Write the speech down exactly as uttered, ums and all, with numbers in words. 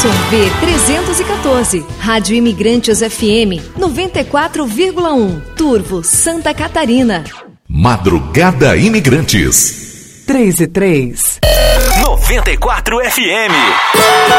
V trezentos e quatorze, Rádio Imigrantes F M noventa e quatro vírgula um, Turvo, Santa Catarina. Madrugada Imigrantes. três e três. noventa e quatro F M.